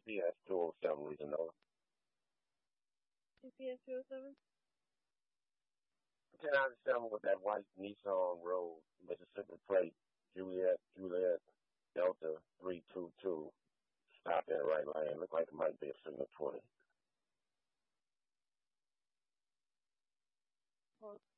GPS 207 reason over. GPS 207? 1097 with that white Nissan Road, Mississippi plate, Juliet, Delta 322. Stop in the right lane. Look like it might be a signal 20.